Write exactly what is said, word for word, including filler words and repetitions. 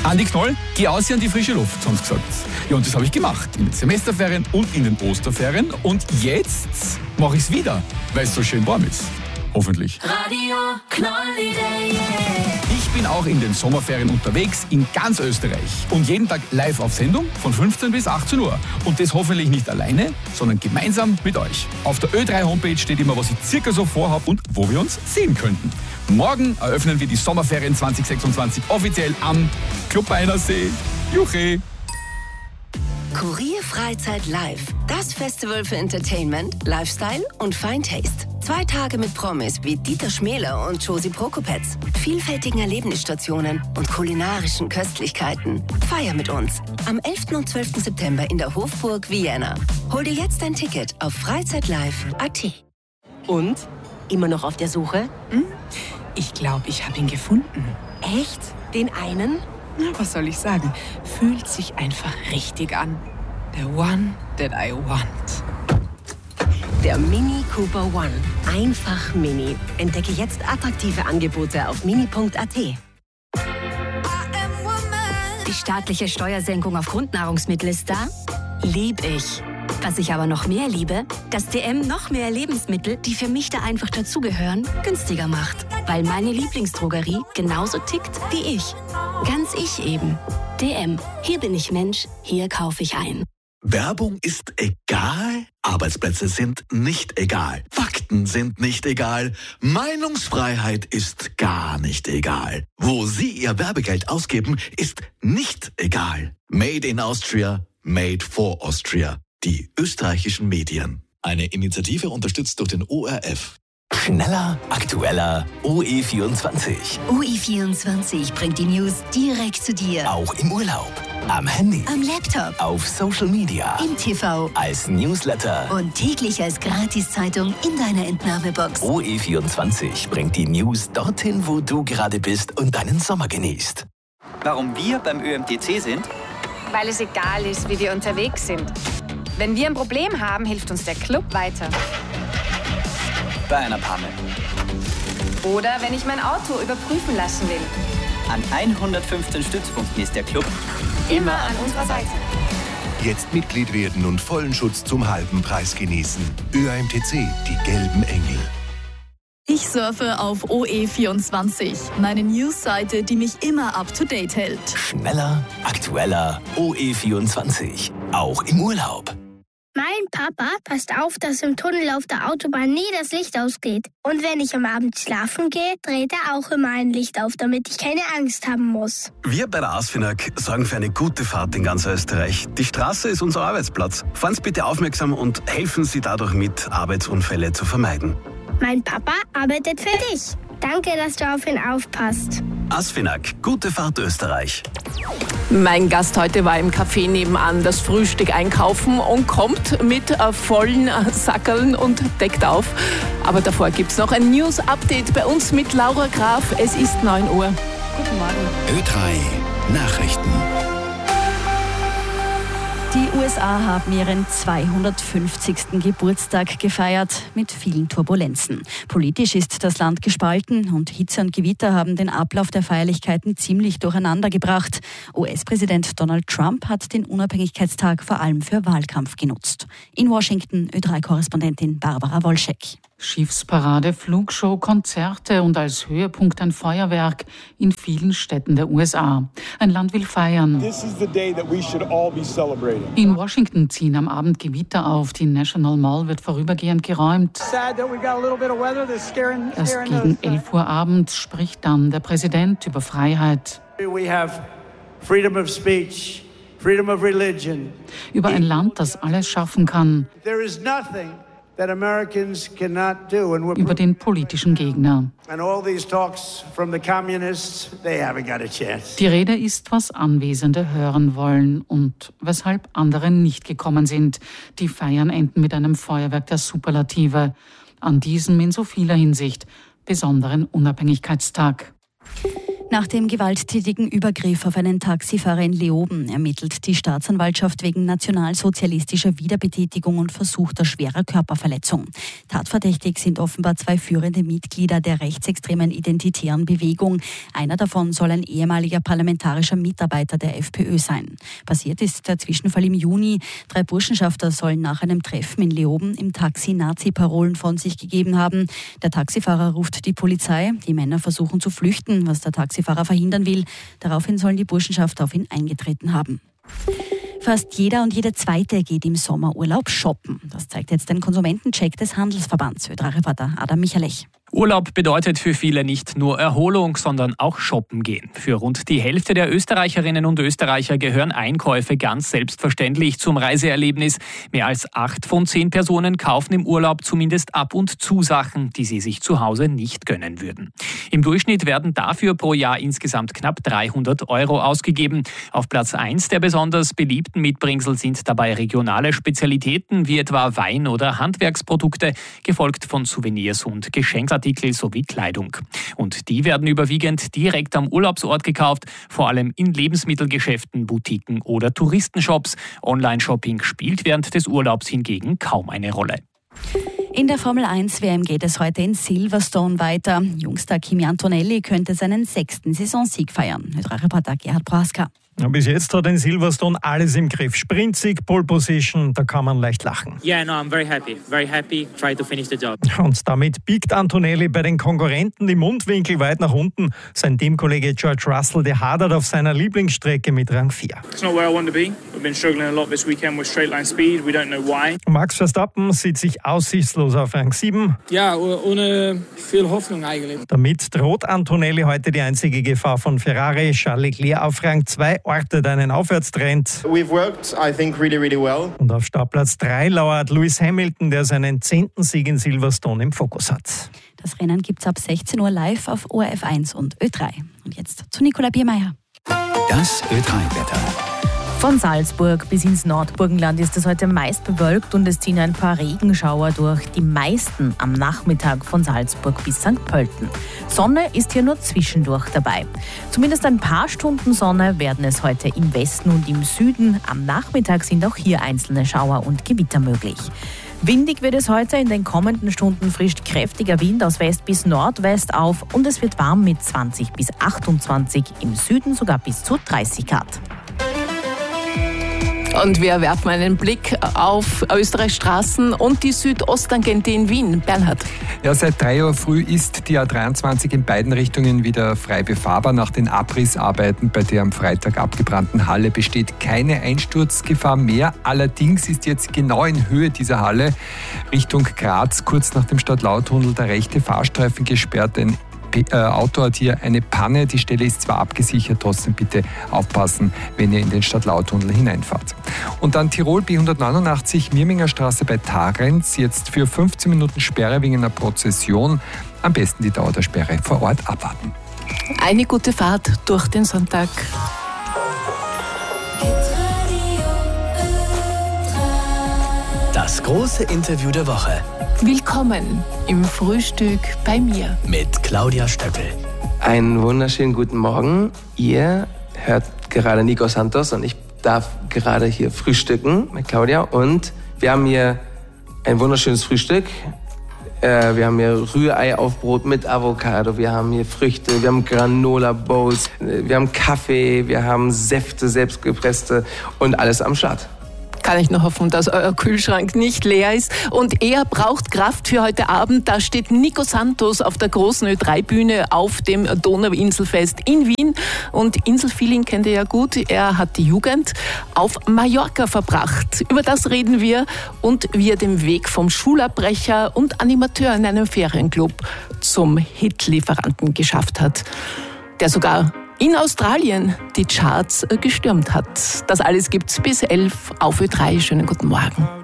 Andi Knoll, geh aus hier an die frische Luft, haben sie gesagt. Ja, und das habe ich gemacht. In den Semesterferien und in den Osterferien. Und jetzt mache ich es wieder, weil es so schön warm ist. Hoffentlich. Radio Knoll-Idee, yeah. Ich bin auch in den Sommerferien unterwegs in ganz Österreich. Und jeden Tag live auf Sendung von fünfzehn bis achtzehn Uhr. Und das hoffentlich nicht alleine, sondern gemeinsam mit euch. Auf der Ö drei Homepage steht immer, was ich circa so vorhabe und wo wir uns sehen könnten. Morgen eröffnen wir die Sommerferien zwanzig sechsundzwanzig offiziell am Club Einersee. Juche! Kurier Freizeit Live. Das Festival für Entertainment, Lifestyle und Fine Taste. Zwei Tage mit Promis wie Dieter Schmäler und Josie Prokopetz, vielfältigen Erlebnisstationen und kulinarischen Köstlichkeiten. Feier mit uns am elften und zwölften September in der Hofburg Vienna. Hol dir jetzt ein Ticket auf freizeitlive punkt a t. Und? Immer noch auf der Suche? Hm? Ich glaube, ich habe ihn gefunden. Echt? Den einen? Na, was soll ich sagen? Fühlt sich einfach richtig an. The one that I want. Der Mini Cooper One. Einfach Mini. Entdecke jetzt attraktive Angebote auf mini punkt a t. Die staatliche Steuersenkung auf Grundnahrungsmittel ist da? Lieb ich. Was ich aber noch mehr liebe, dass D M noch mehr Lebensmittel, die für mich da einfach dazugehören, günstiger macht. Weil meine Lieblingsdrogerie genauso tickt wie ich. Ganz ich eben. D M. Hier bin ich Mensch, hier kaufe ich ein. Werbung ist egal, Arbeitsplätze sind nicht egal, Fakten sind nicht egal, Meinungsfreiheit ist gar nicht egal. Wo Sie Ihr Werbegeld ausgeben, ist nicht egal. Made in Austria, made for Austria. Die österreichischen Medien. Eine Initiative unterstützt durch den O R F. Schneller, aktueller, O E vierundzwanzig. O E vierundzwanzig bringt die News direkt zu dir. Auch im Urlaub, am Handy, am Laptop, auf Social Media, im T V, als Newsletter und täglich als Gratiszeitung in deiner Entnahmebox. O E vierundzwanzig bringt die News dorthin, wo du gerade bist und deinen Sommer genießt. Warum wir beim Ö M T C sind? Weil es egal ist, wie wir unterwegs sind. Wenn wir ein Problem haben, hilft uns der Club weiter. Bei einer Panne. Oder wenn ich mein Auto überprüfen lassen will. An hundertfünfzehn Stützpunkten ist der Club immer an unserer Seite. Jetzt Mitglied werden und vollen Schutz zum halben Preis genießen. Ö M T C, die gelben Engel. Ich surfe auf O E vierundzwanzig, meine Newsseite, die mich immer up to date hält. Schneller, aktueller, O E vierundzwanzig. Auch im Urlaub. Mein Papa passt auf, dass im Tunnel auf der Autobahn nie das Licht ausgeht. Und wenn ich am Abend schlafen gehe, dreht er auch immer ein Licht auf, damit ich keine Angst haben muss. Wir bei der ASFINAG sorgen für eine gute Fahrt in ganz Österreich. Die Straße ist unser Arbeitsplatz. Fahren Sie bitte aufmerksam und helfen Sie dadurch mit, Arbeitsunfälle zu vermeiden. Mein Papa arbeitet für dich. Danke, dass du auf ihn aufpasst. ASFINAG, gute Fahrt Österreich. Mein Gast heute war im Café nebenan das Frühstück einkaufen und kommt mit äh, vollen äh, Sackerln und deckt auf. Aber davor gibt es noch ein News-Update bei uns mit Laura Graf. Es ist neun Uhr. Guten Morgen. Ö drei Nachrichten. Die U S A haben ihren zweihundertfünfzigsten Geburtstag gefeiert mit vielen Turbulenzen. Politisch ist das Land gespalten und Hitze und Gewitter haben den Ablauf der Feierlichkeiten ziemlich durcheinander gebracht. U S-Präsident Donald Trump hat den Unabhängigkeitstag vor allem für Wahlkampf genutzt. In Washington Ö drei Korrespondentin Barbara Wolschek. Schiffsparade, Flugshow, Konzerte und als Höhepunkt ein Feuerwerk in vielen Städten der U S A. Ein Land will feiern. In Washington ziehen am Abend Gewitter auf. Die National Mall wird vorübergehend geräumt. Erst gegen elf Uhr abends spricht dann der Präsident über Freiheit. Über ein Land, das alles schaffen kann. Über den politischen Gegner. Die Rede ist, was Anwesende hören wollen und weshalb andere nicht gekommen sind. Die Feiern enden mit einem Feuerwerk der Superlative an diesem in so vieler Hinsicht besonderen Unabhängigkeitstag. Nach dem gewalttätigen Übergriff auf einen Taxifahrer in Leoben ermittelt die Staatsanwaltschaft wegen nationalsozialistischer Wiederbetätigung und versuchter schwerer Körperverletzung. Tatverdächtig sind offenbar zwei führende Mitglieder der rechtsextremen identitären Bewegung. Einer davon soll ein ehemaliger parlamentarischer Mitarbeiter der FPÖ sein. Passiert ist der Zwischenfall im Juni. Drei Burschenschafter sollen nach einem Treffen in Leoben im Taxi Nazi-Parolen von sich gegeben haben. Der Taxifahrer ruft die Polizei. Die Männer versuchen zu flüchten, was der Taxifahrer Fahrer verhindern will. Daraufhin sollen die Burschenschafter auf ihn eingetreten haben. Fast jeder und jede Zweite geht im Sommerurlaub shoppen. Das zeigt jetzt ein Konsumentencheck des Handelsverbands. Ö drei Reporter Adam Michalech. Urlaub bedeutet für viele nicht nur Erholung, sondern auch shoppen gehen. Für rund die Hälfte der Österreicherinnen und Österreicher gehören Einkäufe ganz selbstverständlich zum Reiseerlebnis. Mehr als acht von zehn Personen kaufen im Urlaub zumindest ab und zu Sachen, die sie sich zu Hause nicht gönnen würden. Im Durchschnitt werden dafür pro Jahr insgesamt knapp dreihundert Euro ausgegeben. Auf Platz eins der besonders beliebten Mitbringsel sind dabei regionale Spezialitäten wie etwa Wein- oder Handwerksprodukte, gefolgt von Souvenirs und Geschenksartikeln sowie Kleidung. Und die werden überwiegend direkt am Urlaubsort gekauft, vor allem in Lebensmittelgeschäften, Boutiquen oder Touristenshops. Online-Shopping spielt während des Urlaubs hingegen kaum eine Rolle. In der Formel eins W M geht es heute in Silverstone weiter. Jungstar Kimi Antonelli könnte seinen sechsten Saisonsieg feiern. Ö drei Reporter Gerhard Prohaska. Bis jetzt hat in Silverstone alles im Griff. Sprintsieg, Pole Position, da kann man leicht lachen. Yeah, no, I'm very happy. Very happy. Try to finish the job. Und damit biegt Antonelli bei den Konkurrenten die Mundwinkel weit nach unten. Sein Teamkollege George Russell, der hadert auf seiner Lieblingsstrecke mit Rang vier. It's not where I want to be. We've been struggling a lot this weekend with straight line speed. We don't know why. Max Verstappen sieht sich aussichtslos auf Rang sieben. Ja, ohne viel Hoffnung eigentlich. Damit droht Antonelli heute die einzige Gefahr von Ferrari. Charles Leclerc auf Rang zwei ortet einen Aufwärtstrend. We've worked, I think, really, really well. Und auf Startplatz drei lauert Lewis Hamilton, der seinen zehnten Sieg in Silverstone im Fokus hat. Das Rennen gibt's ab sechzehn Uhr live auf O R F eins und Ö drei. Und jetzt zu Nicola Biermeier. Das Ö drei Wetter. Von Salzburg bis ins Nordburgenland ist es heute meist bewölkt und es ziehen ein paar Regenschauer durch. Die meisten am Nachmittag von Salzburg bis Sankt Pölten. Sonne ist hier nur zwischendurch dabei. Zumindest ein paar Stunden Sonne werden es heute im Westen und im Süden. Am Nachmittag sind auch hier einzelne Schauer und Gewitter möglich. Windig wird es heute, in den kommenden Stunden frischt kräftiger Wind aus West bis Nordwest auf und es wird warm mit zwanzig bis achtundzwanzig, im Süden sogar bis zu dreißig Grad. Und wir werfen einen Blick auf Österreichs Straßen und die Südosttangente in Wien. Bernhard. Ja, seit drei Uhr früh ist die A dreiundzwanzig in beiden Richtungen wieder frei befahrbar. Nach den Abrissarbeiten bei der am Freitag abgebrannten Halle besteht keine Einsturzgefahr mehr. Allerdings ist jetzt genau in Höhe dieser Halle Richtung Graz kurz nach dem Stadtlau-Tunnel der rechte Fahrstreifen gesperrt. Ein Auto hat hier eine Panne. Die Stelle ist zwar abgesichert, trotzdem bitte aufpassen, wenn ihr in den Stadtlau-Tunnel hineinfahrt. Und dann Tirol B hundertneunundachtzig, Mirminger Straße bei Tarenz. Jetzt für fünfzehn Minuten Sperre wegen einer Prozession. Am besten die Dauer der Sperre vor Ort abwarten. Eine gute Fahrt durch den Sonntag. Das große Interview der Woche. Willkommen im Frühstück bei mir. Mit Claudia Stöckel. Einen wunderschönen guten Morgen. Ihr hört gerade Nico Santos und ich darf gerade hier frühstücken mit Claudia. Und wir haben hier ein wunderschönes Frühstück. Äh, wir haben hier Rührei auf Brot mit Avocado. Wir haben hier Früchte, wir haben Granola Bowls, wir haben Kaffee, wir haben Säfte, selbstgepresste und alles am Start. Kann ich nur hoffen, dass euer Kühlschrank nicht leer ist. Und er braucht Kraft für heute Abend. Da steht Nico Santos auf der großen Ö drei Bühne auf dem Donauinselfest in Wien. Und Inselfeeling kennt ihr ja gut. Er hat die Jugend auf Mallorca verbracht. Über das reden wir und wie er den Weg vom Schulabbrecher und Animateur in einem Ferienclub zum Hitlieferanten geschafft hat, der sogar in Australien die Charts gestürmt hat. Das alles gibt's bis elf auf Ö drei. Schönen guten Morgen.